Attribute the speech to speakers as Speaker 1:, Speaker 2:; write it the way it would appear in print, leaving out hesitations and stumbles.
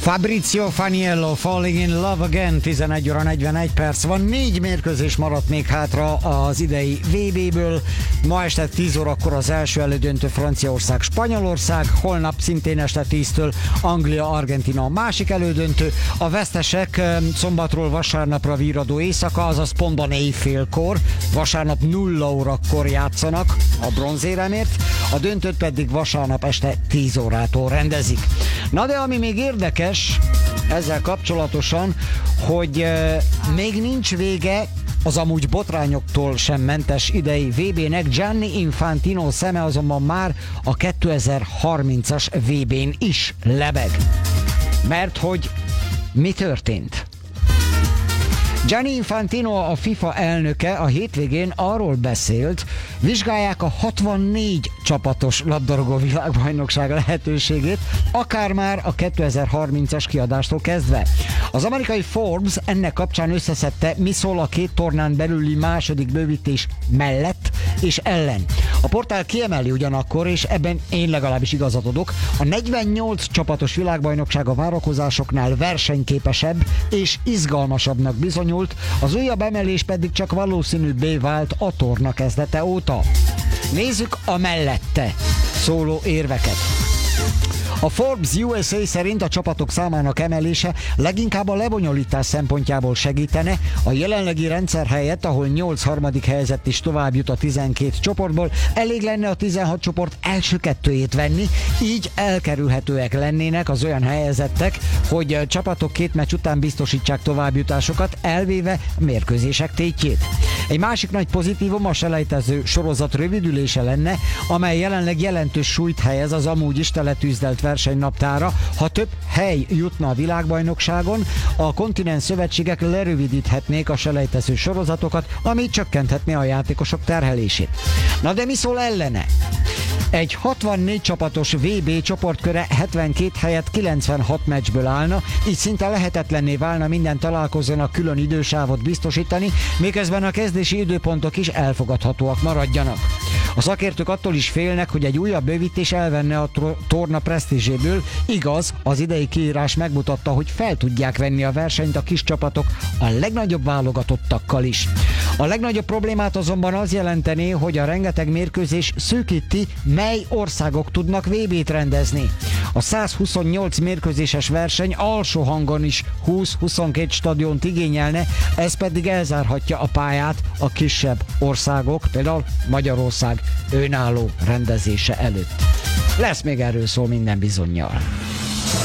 Speaker 1: Fabrizio Faniello, Falling in Love Again, 11 óra 41 perc van, 4 mérkőzés maradt még hátra az idei VB-ből. Ma este 10 órakor az első elődöntő Franciaország-Spanyolország, holnap szintén este 10-től Anglia-Argentina a másik elődöntő. A vesztesek szombatról vasárnapra víradó éjszaka, azaz pontban éjfélkor, vasárnap 0 órakor játszanak a bronzéremért, a döntőt pedig vasárnap este 10 órától rendezik. Na de ami még érdekes ezzel kapcsolatosan, hogy még nincs vége az amúgy botrányoktól sem mentes idei VB-nek, Gianni Infantino szeme azonban már a 2030-as VB-n is lebeg. Mert hogy mi történt? Gianni Infantino, a FIFA elnöke a hétvégén arról beszélt, vizsgálják a 64 csapatos labdarúgó világbajnokság lehetőségét, akár már a 2030-as kiadástól kezdve. Az amerikai Forbes ennek kapcsán összeszedte, mi szól a két tornán belüli második bővítés mellett és ellen. A portál kiemeli ugyanakkor, és ebben én legalábbis igazat adok, a 48 csapatos világbajnokság a várakozásoknál versenyképesebb és izgalmasabbnak bizonyult, az újabb emelés pedig csak valószínűbbé vált a torna kezdete óta. Nézzük a mellette szóló érveket. A Forbes USA szerint a csapatok számának emelése leginkább a lebonyolítás szempontjából segítene, a jelenlegi rendszer helyett, ahol 8 harmadik helyezett is tovább jut a 12 csoportból, elég lenne a 16 csoport első kettőjét venni, így elkerülhetőek lennének az olyan helyezettek, hogy csapatok 2 meccs után biztosítsák továbbjutásokat, elvéve a mérkőzések tétjét. Egy másik nagy pozitívum a selejtező sorozat rövidülése lenne, amely jelenleg jelentős súlyt helyez az amúgy is teletűzdelt versenynaptára. Ha több hely jutna a világbajnokságon, a kontinens szövetségek lerövidíthetnék a selejtező sorozatokat, ami csökkenthetné a játékosok terhelését. Na de mi szól ellene? Egy 64 csapatos VB csoportköre 72 helyett 96 meccsből állna, így szinte lehetetlenné válna minden találkozónak külön idősávot biztosítani, miközben a kezdési időpontok is elfogadhatóak maradjanak. A szakértők attól is félnek, hogy egy újabb bővítés elvenne a torna presztízséből. Igaz, az idei kiírás megmutatta, hogy fel tudják venni a versenyt a kis csapatok a legnagyobb válogatottakkal is. A legnagyobb problémát azonban az jelentené, hogy a rengeteg mérkőzés szűkíti, mely országok tudnak VB-t rendezni. A 128 mérkőzéses verseny alsó hangon is 20-22 stadiont igényelne, ez pedig elzárhatja a pályát a kisebb országok, például Magyarország önálló rendezése előtt. Lesz még erről szó minden bizonnyal.